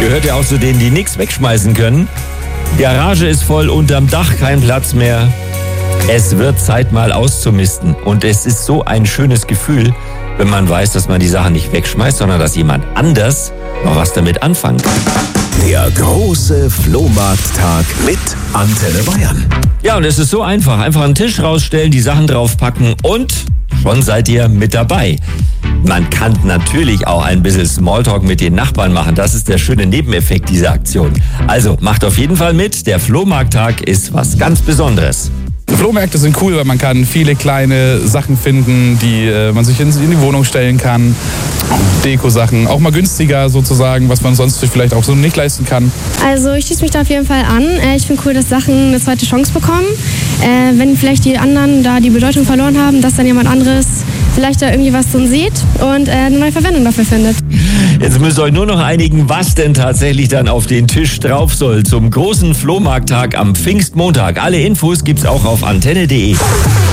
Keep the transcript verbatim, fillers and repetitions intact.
Gehört ja auch zu denen, die nichts wegschmeißen können. Die Garage ist voll, unterm Dach kein Platz mehr. Es wird Zeit, mal auszumisten. Und es ist so ein schönes Gefühl, wenn man weiß, dass man die Sachen nicht wegschmeißt, sondern dass jemand anders noch was damit anfangen kann. Der große Flohmarkttag mit Antenne Bayern. Ja, und es ist so einfach. Einfach einen Tisch rausstellen, die Sachen draufpacken und schon seid ihr mit dabei. Man kann natürlich auch ein bisschen Smalltalk mit den Nachbarn machen. Das ist der schöne Nebeneffekt dieser Aktion. Also macht auf jeden Fall mit. Der Flohmarkttag ist was ganz Besonderes. Flohmärkte sind cool, weil man kann viele kleine Sachen finden, die äh, man sich in, in die Wohnung stellen kann. Deko-Sachen, auch mal günstiger sozusagen, was man sonst sich vielleicht auch so nicht leisten kann. Also ich schließe mich da auf jeden Fall an. Ich finde cool, dass Sachen eine zweite Chance bekommen. Äh, wenn vielleicht die anderen da die Bedeutung verloren haben, dass dann jemand anderes vielleicht da irgendwie was drin sieht und äh, eine neue Verwendung dafür findet. Jetzt müsst ihr euch nur noch einigen, was denn tatsächlich dann auf den Tisch drauf soll zum großen Flohmarkttag am Pfingstmontag. Alle Infos gibt's auch auf antenne punkt de.